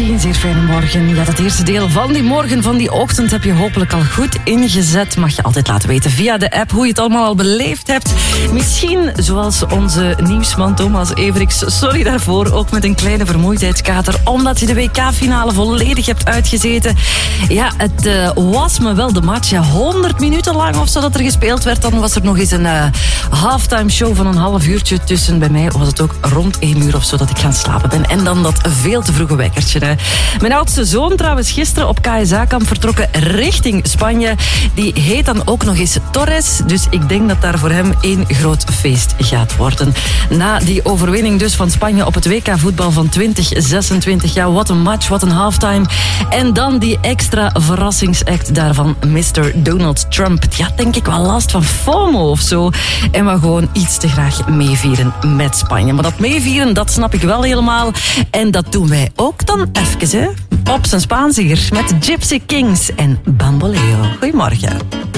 10, zeer fijne morgen. Ja, dat eerste deel van die morgen, van die ochtend, heb je hopelijk al goed ingezet. Mag je altijd laten weten via de app hoe je het allemaal al beleefd hebt. Misschien, zoals onze nieuwsman Thomas Everiks, sorry daarvoor, ook met een kleine vermoeidheidskater, omdat je de WK-finale volledig hebt uitgezeten. Ja, het was me wel de match. Ja, 100 minuten lang of zo dat er gespeeld werd. Dan was er nog eens een halftime show van een half uurtje tussen. Bij mij was het ook rond 1 uur of zo dat ik gaan slapen ben. En dan dat veel te vroege wekkertje. Hè. Mijn oudste zoon trouwens gisteren op KSA-kamp vertrokken richting Spanje. Die heet dan ook nog eens Torres. Dus ik denk dat daar voor hem 1 groot feest gaat worden. Na die overwinning dus van Spanje op het WK-voetbal van 2026. Ja, wat een match, wat een halftime. En dan die extra verrassingsact daarvan, Mr. Donald Trump. Ja, denk ik wel last van FOMO of zo. En we gewoon iets te graag meevieren met Spanje. Maar dat meevieren, dat snap ik wel helemaal. En dat doen wij ook dan even, hè. Op zijn Spaans hier, met Gypsy Kings en Bamboleo. Goedemorgen.